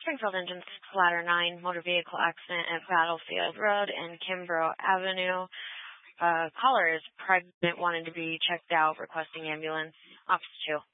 Springfield Engine Ladder 9 motor vehicle accident at Battlefield Road and Kimbrough Avenue. Caller is pregnant, wanted to be checked out, requesting ambulance. Officer 2.